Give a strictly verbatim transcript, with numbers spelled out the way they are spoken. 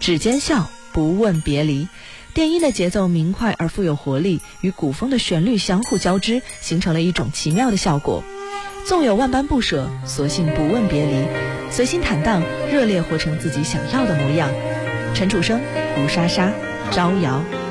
指尖笑，不问别离。电音的节奏明快而富有活力，与古风的旋律相互交织，形成了一种奇妙的效果。纵有万般不舍，索性不问别离，随心坦荡，热烈活成自己想要的模样。陈楚生、胡莎莎、招摇。